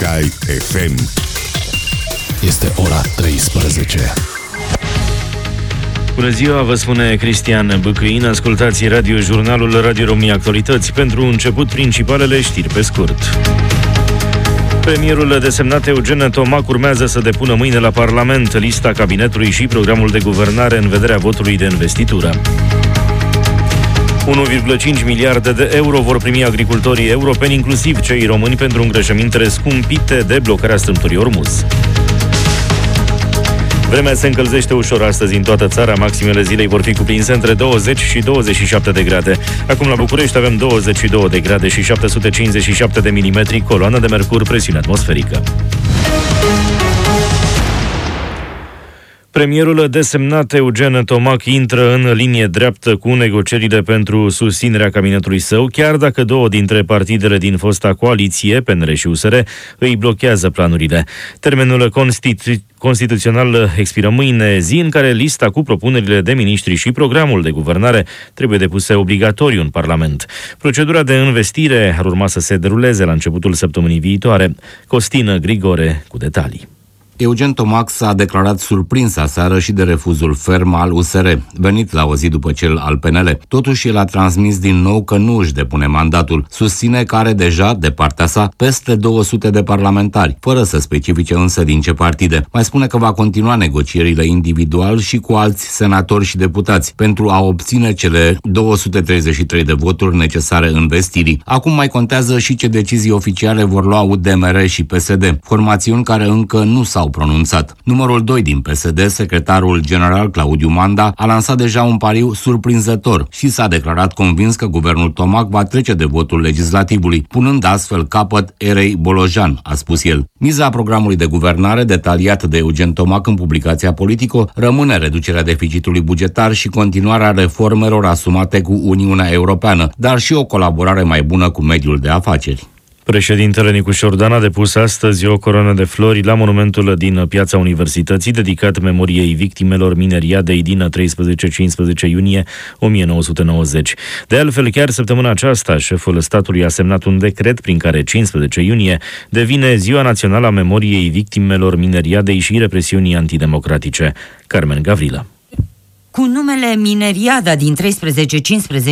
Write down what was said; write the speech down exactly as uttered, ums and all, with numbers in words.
Sky F M. Este ora treisprezece. Bună ziua, vă spune Cristian Băcâin. Ascultați Radio Jurnalul Radio România Actualități. Pentru început, principalele știri pe scurt. Premierul desemnat Eugen Tomac urmează să depună mâine la Parlament lista cabinetului și programul de guvernare în vederea votului de investitură. unu virgulă cinci miliarde de euro vor primi agricultorii europeni, inclusiv cei români, pentru îngrășămintele scumpite de blocarea strâmturii Ormuz. Vremea se încălzește ușor astăzi în toată țara. Maximele zilei vor fi cuprinse între douăzeci și douăzeci și șapte de grade. Acum la București avem douăzeci și două de grade și șapte sute cincizeci și șapte de milimetri, coloană de mercur, presiune atmosferică. Premierul desemnat Eugen Tomac intră în linie dreaptă cu negocierile pentru susținerea cabinetului său, chiar dacă două dintre partidele din fosta coaliție, P N R și U S R, îi blochează planurile. Termenul constitu- constituțional expiră mâine, zi în care lista cu propunerile de miniștri și programul de guvernare trebuie depuse obligatoriu în Parlament. Procedura de investire ar urma să se deruleze la începutul săptămânii viitoare. Costin Grigore cu detalii. Eugen Tomac s-a declarat surprins aseară și de refuzul ferm al U S R, venit la o zi după cel al P N L. Totuși, el a transmis din nou că nu își depune mandatul. Susține că are deja, de partea sa, peste două sute de parlamentari, fără să specifice însă din ce partide. Mai spune că va continua negocierile individual și cu alți senatori și deputați, pentru a obține cele două sute treizeci și trei de voturi necesare investirii. Acum mai contează și ce decizii oficiale vor lua U D M R și P S D, formațiuni care încă nu s-au pronunțat. Numărul doi din P S D, secretarul general Claudiu Manda, a lansat deja un pariu surprinzător și s-a declarat convins că guvernul Tomac va trece de votul legislativului, punând astfel capăt erei Bolojan, a spus el. Miza programului de guvernare, detaliat de Eugen Tomac în publicația Politico, rămâne reducerea deficitului bugetar și continuarea reformelor asumate cu Uniunea Europeană, dar și o colaborare mai bună cu mediul de afaceri. Președintele Nicușor Dan a depus astăzi o coroană de flori la monumentul din Piața Universității, dedicat memoriei victimelor mineriadei din treisprezece cincisprezece iunie o mie nouă sute nouăzeci. De altfel, chiar săptămâna aceasta, șeful statului a semnat un decret prin care cincisprezece iunie devine Ziua Națională a Memoriei Victimelor Mineriadei și Represiunii Antidemocratice. Carmen Gavrilă. Cu numele Mineriada din treisprezece cincisprezece